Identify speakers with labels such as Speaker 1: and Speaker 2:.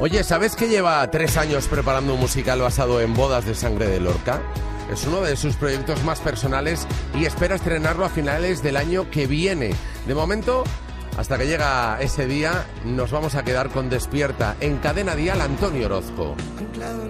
Speaker 1: Oye, ¿sabes que lleva 3 años preparando un musical basado en Bodas de Sangre de Lorca? Es uno de sus proyectos más personales y espera estrenarlo a finales del año que viene. De momento, hasta que llega ese día, nos vamos a quedar con Despierta en Cadena Dial Antonio Orozco.
Speaker 2: Anclado